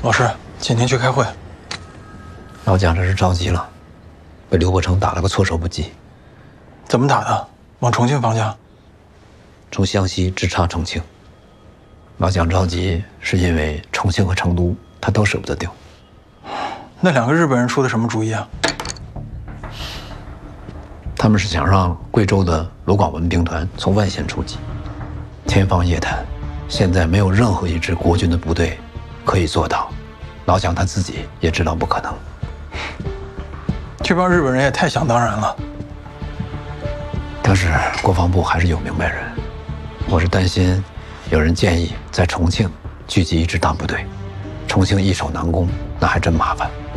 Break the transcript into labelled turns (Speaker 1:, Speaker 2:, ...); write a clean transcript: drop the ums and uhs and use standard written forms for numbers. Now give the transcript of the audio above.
Speaker 1: 老师，请您去开会。
Speaker 2: 老蒋这是着急了，被刘伯承打了个措手不及。
Speaker 1: 怎么打的？往重庆方向？
Speaker 2: 从湘西直插重庆。老蒋着急是因为重庆和成都他都舍不得丢。
Speaker 1: 那2个日本人出的什么主意啊？
Speaker 2: 他们是想让贵州的罗广文兵团从外线出击，天方夜谭。现在没有任何一支国军的部队可以做到，老蒋他自己也知道不可能。
Speaker 1: 这帮日本人也太想当然了。
Speaker 2: 但是国防部还是有明白人，我是担心有人建议在重庆聚集一支大部队，重庆易守难攻，那还真麻烦。